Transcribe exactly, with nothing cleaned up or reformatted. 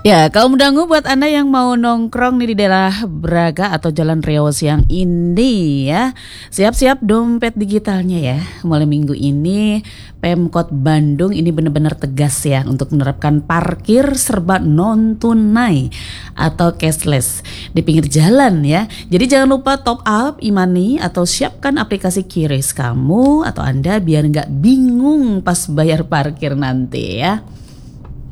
Ya, kaum dangu buat Anda yang mau nongkrong nih di daerah Braga atau Jalan Riau siang ini ya. Siap-siap dompet digitalnya ya. Mulai minggu ini Pemkot Bandung ini benar-benar tegas ya untuk menerapkan parkir serba non tunai atau cashless di pinggir jalan ya. Jadi jangan lupa top up e-money atau siapkan aplikasi QRIS kamu atau Anda biar nggak bingung pas bayar parkir nanti ya.